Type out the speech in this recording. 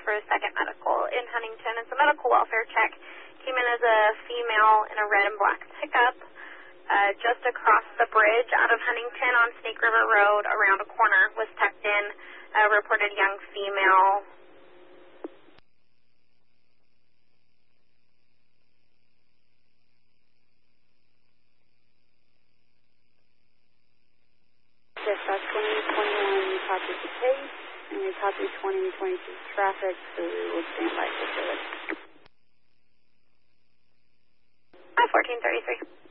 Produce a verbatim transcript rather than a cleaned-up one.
for a second medical in Huntington. It's a medical welfare check. Came in as a female in a red and black pickup uh, just across the bridge out of Huntington on Snake River Road around a corner. Was tucked in, uh, reported young female. Yes, that's twenty twenty-one, we copied the case, and we copied twenty twenty-two traffic, so we will stand by for service. fourteen thirty-three.